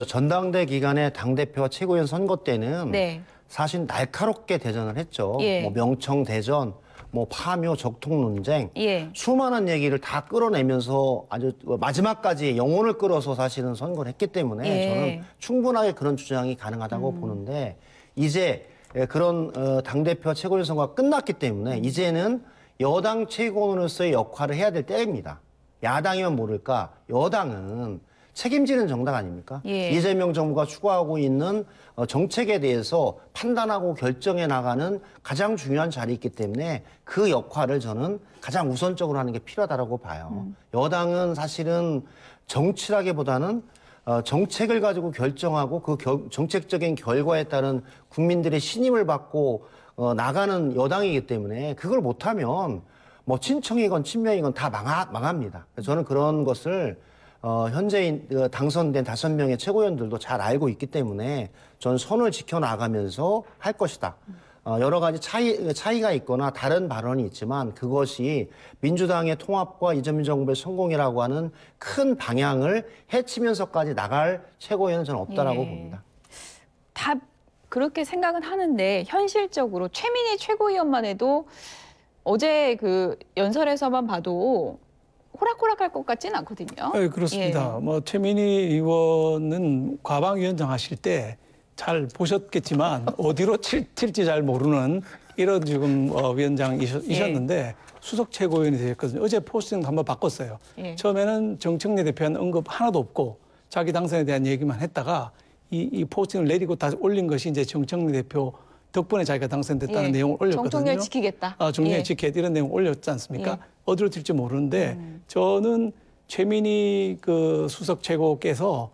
전당대 기간에 당대표와 최고위원 선거 때는 네. 사실 날카롭게 대전을 했죠. 예. 뭐 명청 대전, 뭐 파묘, 적통 논쟁, 예. 수많은 얘기를 다 끌어내면서 아주 마지막까지 영혼을 끌어서 사실은 선거를 했기 때문에 예. 저는 충분하게 그런 주장이 가능하다고 보는데 이제 그런 당대표와 최고위원 선거가 끝났기 때문에 이제는 여당 최고위원으로서의 역할을 해야 될 때입니다. 야당이면 모를까 여당은 책임지는 정당 아닙니까? 예. 이재명 정부가 추구하고 있는 정책에 대해서 판단하고 결정해 나가는 가장 중요한 자리에 있기 때문에 그 역할을 저는 가장 우선적으로 하는 게 필요하다고 봐요. 여당은 사실은 정치라기보다는 정책을 가지고 결정하고 그 정책적인 결과에 따른 국민들의 신임을 받고 나가는 여당이기 때문에 그걸 못하면 뭐 친청이건 친명이건 다 망합니다. 그래서 저는 그런 것을 현재 당선된 5명의 최고위원들도 잘 알고 있기 때문에 저는 선을 지켜나가면서 할 것이다. 여러 가지 차이가 있거나 다른 발언이 있지만 그것이 민주당의 통합과 이재명 정부의 성공이라고 하는 큰 방향을 해치면서까지 나갈 최고위원은 저는 없다라고 예. 봅니다. 다 그렇게 생각은 하는데 현실적으로 최민희 최고위원만 해도 어제 그 연설에서만 봐도 호락호락할 것 같지는 않거든요. 네, 그렇습니다. 예. 뭐 최민희 의원은 과방위원장 하실 때 잘 보셨겠지만 어디로 튈지 잘 모르는 이런 지금 위원장이셨는데 수석 최고위원이 되셨거든요. 어제 포스팅 한번 바꿨어요. 예. 처음에는 정청래 대표는 언급 하나도 없고 자기 당선에 대한 얘기만 했다가 이 포스팅을 내리고 다시 올린 것이 이제 정청래 대표 덕분에 자기가 당선됐다는 예. 내용을 올렸거든요. 정청래 지키겠다. 정청래 예. 지키겠다 이런 내용 올렸지 않습니까? 예. 어디로 튈지 모르는데 저는 최민희 그 수석 최고께서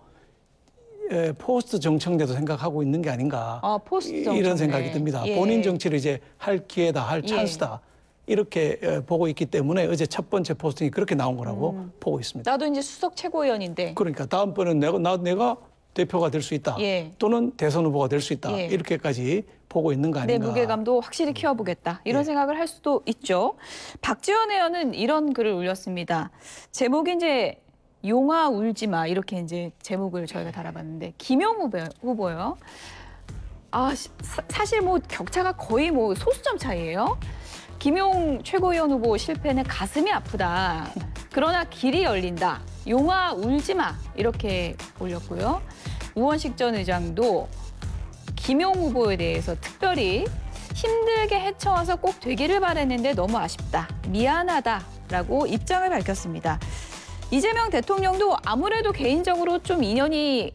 포스트 정청래도 생각하고 있는 게 아닌가 포스트 정청래. 이런 생각이 듭니다. 예. 본인 정치를 이제 할 기회다, 할 찬스다 이렇게 보고 있기 때문에 어제 첫 번째 포스팅이 그렇게 나온 거라고 보고 있습니다. 나도 이제 수석 최고위원인데. 그러니까 다음번엔 내가 대표가 될 수 있다. 예. 또는 대선 후보가 될 수 있다. 예. 이렇게까지 보고 있는 거 내 아닌가. 무게감도 확실히 키워보겠다. 이런 예. 생각을 할 수도 있죠. 박지원 의원은 이런 글을 올렸습니다. 제목이 이제 용아 울지 마 이렇게 이제 제목을 저희가 달아봤는데 김용 후보요. 사실 뭐 격차가 거의 뭐 소수점 차이예요. 김용 최고위원 후보 실패는 가슴이 아프다. 그러나 길이 열린다. 용아 울지 마 이렇게 올렸고요. 우원식 전 의장도 김용 후보에 대해서 특별히 힘들게 헤쳐와서 꼭 되기를 바랬는데 너무 아쉽다. 미안하다라고 입장을 밝혔습니다. 이재명 대통령도 아무래도 개인적으로 좀 인연이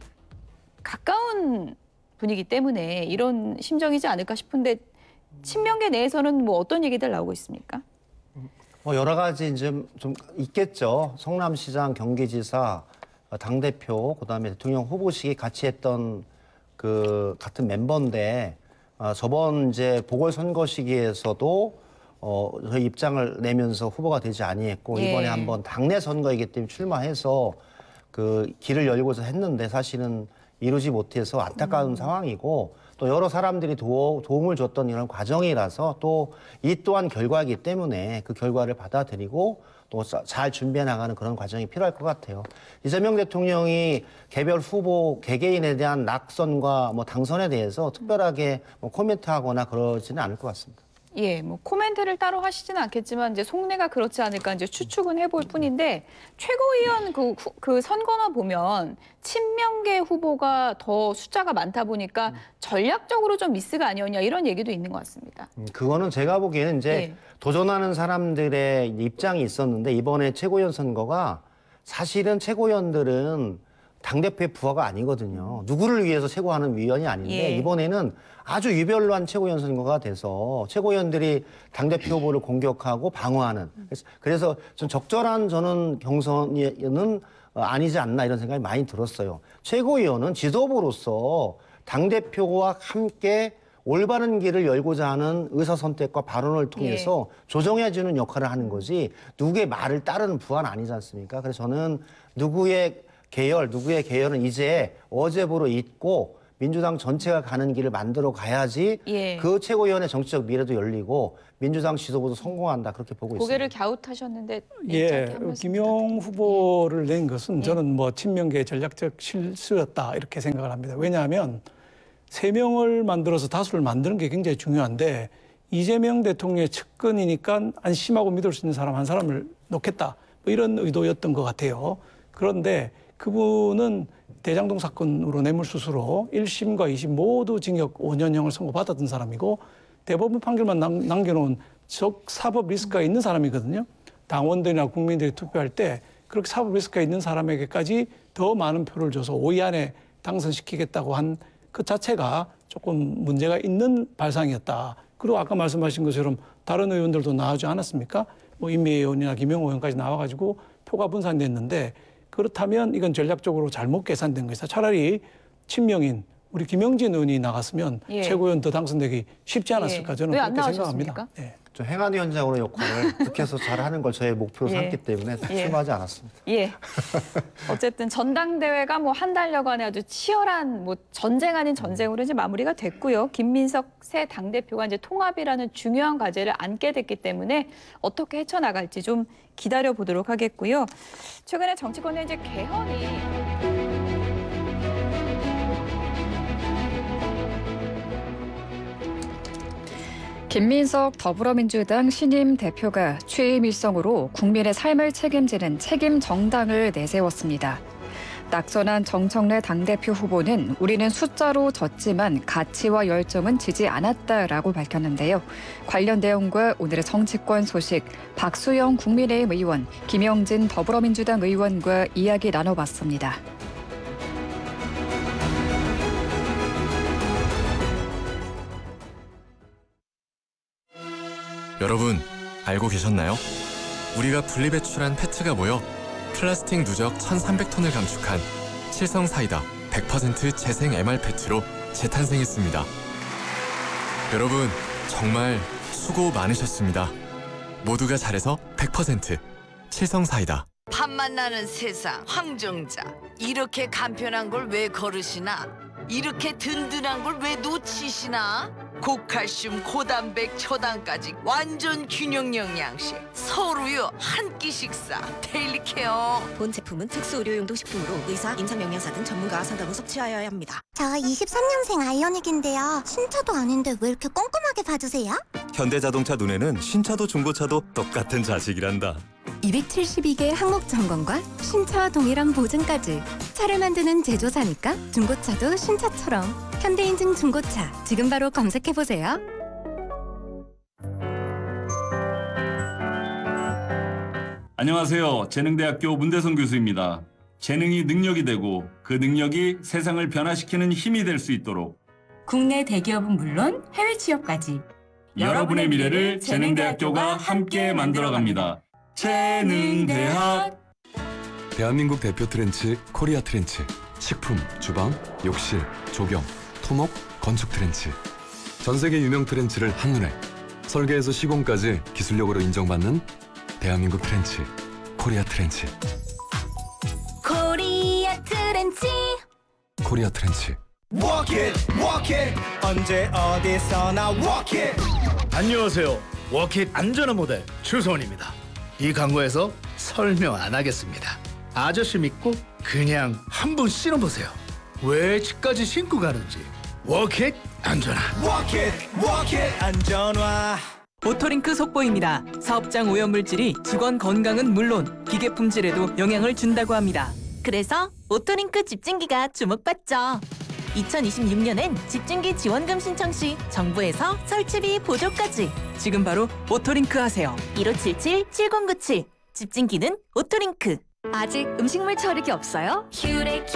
가까운 분이기 때문에 이런 심정이지 않을까 싶은데 친명계 내에서는 뭐 어떤 얘기들 나오고 있습니까? 뭐 여러 가지 좀 있겠죠. 성남시장, 경기지사, 당대표, 그다음에 대통령 후보식이 같이 했던 그 같은 멤버인데 저번 이제 보궐선거 시기에서도 저희 입장을 내면서 후보가 되지 아니했고 예. 이번에 한번 당내 선거이기 때문에 출마해서 그 길을 열고서 했는데 사실은 이루지 못해서 안타까운 상황이고 또 여러 사람들이 도움을 줬던 이런 과정이라서 또 이 또한 결과이기 때문에 그 결과를 받아들이고 또 잘 준비해 나가는 그런 과정이 필요할 것 같아요. 이재명 대통령이 개별 후보 개개인에 대한 낙선과 뭐 당선에 대해서 특별하게 뭐 코멘트하거나 그러지는 않을 것 같습니다. 예, 뭐 코멘트를 따로 하시지는 않겠지만 이제 속내가 그렇지 않을까 이제 추측은 해볼 뿐인데 최고위원 그 선거만 보면 친명계 후보가 더 숫자가 많다 보니까 전략적으로 좀 미스가 아니었냐 이런 얘기도 있는 것 같습니다. 그거는 제가 보기에는 이제 예. 도전하는 사람들의 입장이 있었는데 이번에 최고위원 선거가 사실은 최고위원들은 당대표의 부하가 아니거든요. 누구를 위해서 최고하는 위원이 아닌데 예. 이번에는 아주 유별난 최고위원 선거가 돼서 최고위원들이 당대표 후보를 공격하고 방어하는 그래서 좀 적절한 저는 경선은 아니지 않나 이런 생각이 많이 들었어요. 최고위원은 지도부로서 당대표와 함께 올바른 길을 열고자 하는 의사선택과 발언을 통해서 조정해주는 역할을 하는 거지 누구의 말을 따르는 부하는 아니지 않습니까? 그래서 저는 누구의 계열은 이제 어제부로 잊고 민주당 전체가 가는 길을 만들어 가야지 예. 그 최고위원회 정치적 미래도 열리고 민주당 지도부도 성공한다 그렇게 보고 고개를 있습니다. 갸웃하셨는데 예, 한 말씀 김용 후보를 낸 것은 예. 저는 뭐 친명계의 전략적 실수였다 이렇게 생각을 합니다. 왜냐하면 3명을 만들어서 다수를 만드는 게 굉장히 중요한데 이재명 대통령의 측근이니까 안심하고 믿을 수 있는 사람 한 사람을 놓겠다 뭐 이런 의도였던 것 같아요. 그런데 그분은 대장동 사건으로 뇌물수수로 1심과 2심 모두 징역 5년형을 선고받았던 사람이고 대법원 판결만 남겨놓은 사법 리스크가 있는 사람이거든요. 당원들이나 국민들이 투표할 때 그렇게 사법 리스크가 있는 사람에게까지 더 많은 표를 줘서 5위 안에 당선시키겠다고 한 그 자체가 조금 문제가 있는 발상이었다. 그리고 아까 말씀하신 것처럼 다른 의원들도 나오지 않았습니까? 뭐 임미애 의원이나 김영호 의원까지 나와가지고 표가 분산됐는데 그렇다면 이건 전략적으로 잘못 계산된 것이다. 차라리 친명인 우리 김영진 의원이 나갔으면 예. 최고위원 더 당선되기 쉽지 않았을까 저는 왜 안 그렇게 나와주셨습니까? 생각합니다. 네. 저 행안위원장으로 역할을 득해서 잘하는 걸 저의 목표로 예. 삼기 때문에 예. 출마하지 않았습니다. 예. 어쨌든 전당대회가 뭐 한 달여간에 아주 치열한 뭐 전쟁 아닌 전쟁으로 이제 마무리가 됐고요. 김민석 새 당대표가 이제 통합이라는 중요한 과제를 안게 됐기 때문에 어떻게 헤쳐나갈지 좀 기다려 보도록 하겠고요. 최근에 정치권에 이제 개헌이 김민석 더불어민주당 신임 대표가 취임 일성으로 국민의 삶을 책임지는 책임 정당을 내세웠습니다. 낙선한 정청래 당대표 후보는 우리는 숫자로 졌지만 가치와 열정은 지지 않았다라고 밝혔는데요. 관련 내용과 오늘의 정치권 소식 박수영 국민의힘 의원, 김영진 더불어민주당 의원과 이야기 나눠봤습니다. 여러분, 알고 계셨나요? 우리가 분리배출한 페트가 모여 플라스틱 누적 1,300톤을 감축한 칠성 사이다 100% 재생 MR 페트로 재탄생했습니다. 여러분, 정말 수고 많으셨습니다. 모두가 잘해서 100% 칠성 사이다. 밥만 나는 세상 황정자 이렇게 간편한 걸 왜 거르시나 이렇게 든든한 걸 왜 놓치시나 고칼슘 고단백 초당까지 완전 균형 영양식 서로요 한 끼 식사 데일리 케어 본 제품은 특수 의료용도 식품으로 의사, 임상영양사 등 전문가와 상담 후 섭취하여야 합니다. 저 23년생 아이오닉인데요. 신차도 아닌데 왜 이렇게 꼼꼼하게 봐주세요? 현대자동차 눈에는 신차도 중고차도 똑같은 자식이란다. 272개 항목 점검과 신차와 동일한 보증까지. 차를 만드는 제조사니까 중고차도 신차처럼. 현대인증 중고차 지금 바로 검색해보세요. 안녕하세요. 재능대학교 문대성 교수입니다. 재능이 능력이 되고 그 능력이 세상을 변화시키는 힘이 될 수 있도록 국내 대기업은 물론 해외 취업까지 여러분의 미래를 재능대학교가 함께 만들어갑니다. 재능대학. 대한민국 대표 트렌치 코리아 트렌치. 식품, 주방, 욕실, 조경, 토목, 건축 트렌치. 전 세계 유명 트렌치를 한눈에 설계에서 시공까지 기술력으로 인정받는 대한민국 트렌치 코리아 트렌치. 코리아 트렌치. 코리아 트렌치. Walk it, walk it. 언제 어디서나 walk it. 안녕하세요. 워킷 안전한 모델 추소원입니다. 이 광고에서 설명 안 하겠습니다. 아저씨 믿고 그냥 한번 신어보세요. 왜 집까지 신고 가는지. 워킷 안전한. Walk it, walk it. 안전화. 오토링크 속보입니다. 사업장 오염물질이 직원 건강은 물론 기계 품질에도 영향을 준다고 합니다. 그래서 오토링크 집진기가 주목받죠. 2026년엔 집진기 지원금 신청 시 정부에서 설치비 보조까지. 지금 바로 오토링크 하세요. 1577-7097 집진기는 오토링크. 아직 음식물 처리기 없어요?